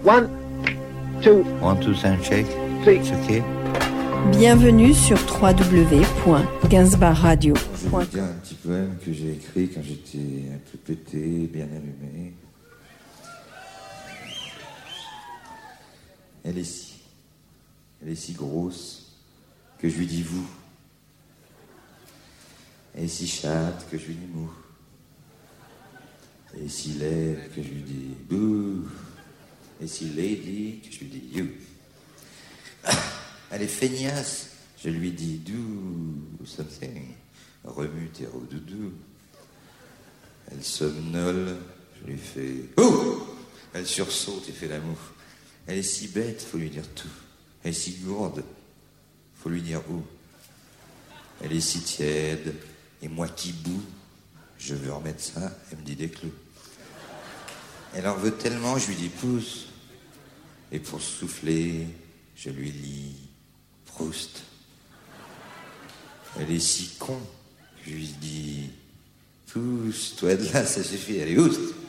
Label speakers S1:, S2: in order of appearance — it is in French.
S1: One, two.
S2: 1, 2, sound check.
S1: Three.
S2: It's okay.
S3: Bienvenue sur www.gainsbourgradio.com.
S2: Je vais vous dire un petit poème que j'ai écrit quand j'étais un peu pété, bien allumé. Elle est si grosse que je lui dis vous. Elle est si chatte que je lui dis mou. Elle est si laide que je lui dis bouh. Elle est si lady que je lui dis you. Elle est feignasse, je lui dis do something. Remue tes doudou. Elle somnole, je lui fais ouh. Elle sursaute et fait l'amour. Elle est si bête, faut lui dire tout. Elle est si gourde, faut lui dire où. Elle est si tiède, et moi qui boue, je veux remettre ça, elle me dit des clous. Elle en veut tellement, je lui dis pousse. Et pour souffler, je lui lis Proust. Elle est si con, je lui dis pousse, toi de là, ça suffit, allez oust.